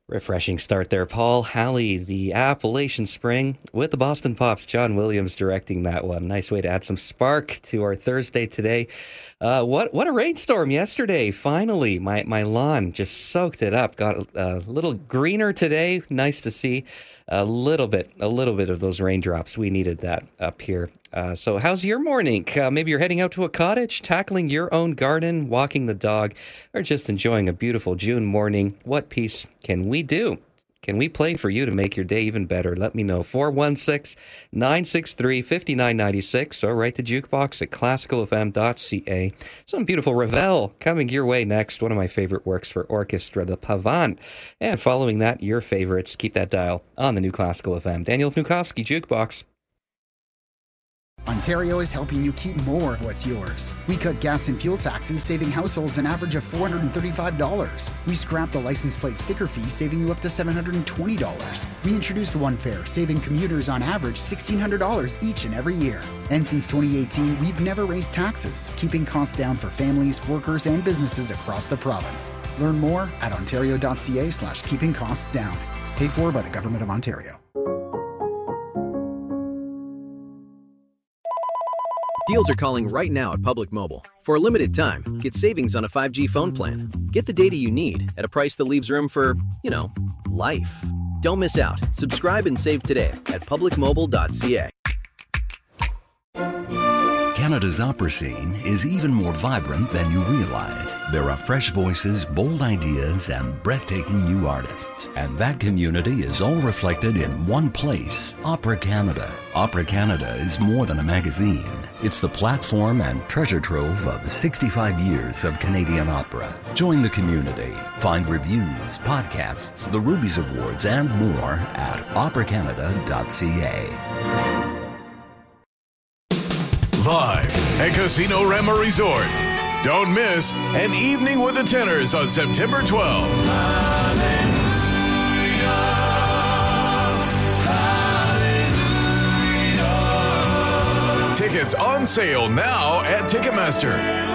Refreshing start there, Paul Halley, the Appalachian Spring with the Boston Pops. John Williams directing that one. Nice way to add some spark to our Thursday today. What a rainstorm yesterday. Finally, my lawn just soaked it up. Got a little greener today. Nice to see a little bit of those raindrops. We needed that up here. So how's your morning? Maybe you're heading out to a cottage, tackling your own garden, walking the dog, or just enjoying a beautiful June morning. What piece can we do? Can we play for you to make your day even better? Let me know. 416-963-5996 or write the jukebox at classicalfm.ca. Some beautiful Ravel coming your way next. One of my favorite works for orchestra, the Pavane. And following that, your favorites. Keep that dial on the new Classical FM. Daniel Vnukovsky, Jukebox. Ontario is helping you keep more of what's yours. We cut gas and fuel taxes, saving households an average of $435. We scrapped the license plate sticker fee, saving you up to $720. We introduced One Fare, saving commuters on average $1,600 each and every year. And since 2018, we've never raised taxes, keeping costs down for families, workers, and businesses across the province. Learn more at ontario.ca/keeping costs down. Paid for by the Government of Ontario. Deals are calling right now at Public Mobile. For a limited time, get savings on a 5G phone plan. Get the data you need at a price that leaves room for, life. Don't miss out. Subscribe and save today at publicmobile.ca. Canada's opera scene is even more vibrant than you realize. There are fresh voices, bold ideas, and breathtaking new artists. And that community is all reflected in one place, Opera Canada. Opera Canada is more than a magazine. It's the platform and treasure trove of 65 years of Canadian opera. Join the community. Find reviews, podcasts, the Rubies Awards, and more at operacanada.ca. Live at Casino Rama Resort. Don't miss An Evening with the Tenors on September 12th. Hallelujah, hallelujah. Tickets on sale now at Ticketmaster.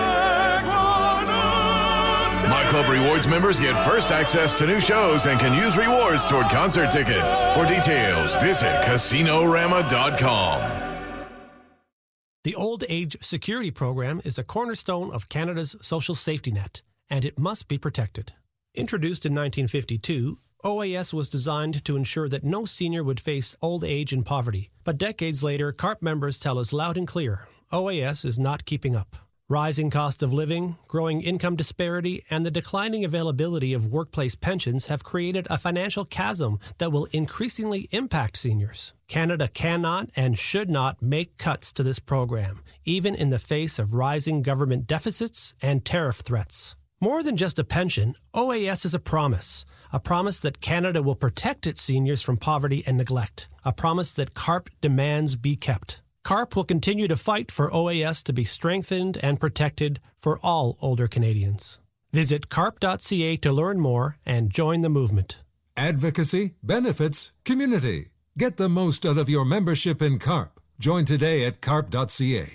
My Club Rewards members get first access to new shows and can use rewards toward concert tickets. For details, visit CasinoRama.com. The Old Age Security Program is a cornerstone of Canada's social safety net, and it must be protected. Introduced in 1952, OAS was designed to ensure that no senior would face old age and poverty. But decades later, CARP members tell us loud and clear, OAS is not keeping up. Rising cost of living, growing income disparity, and the declining availability of workplace pensions have created a financial chasm that will increasingly impact seniors. Canada cannot and should not make cuts to this program, even in the face of rising government deficits and tariff threats. More than just a pension, OAS is a promise that Canada will protect its seniors from poverty and neglect, a promise that CARP demands be kept. CARP will continue to fight for OAS to be strengthened and protected for all older Canadians. Visit carp.ca to learn more and join the movement. Advocacy, benefits, community. Get the most out of your membership in CARP. Join today at carp.ca.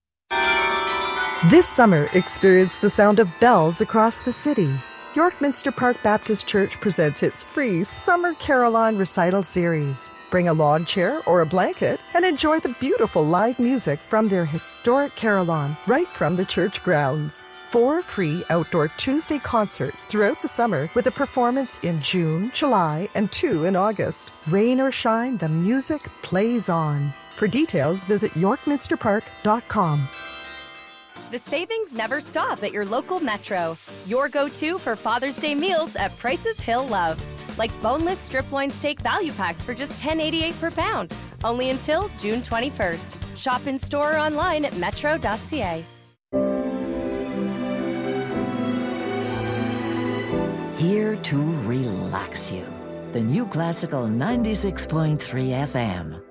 This summer, experience the sound of bells across the city. York Minster Park Baptist Church presents its free Summer Carillon Recital Series. Bring a lawn chair or a blanket and enjoy the beautiful live music from their historic carillon right from the church grounds. 4 free outdoor Tuesday concerts throughout the summer with a performance in June, July, and 2 in August. Rain or shine, the music plays on. For details, visit yorkminsterpark.com. The savings never stop at your local Metro. Your go-to for Father's Day meals at prices he'll love. Like boneless strip loin steak value packs for just $10.88 per pound. Only until June 21st. Shop in store or online at metro.ca. Here to relax you. The new Classical 96.3 FM.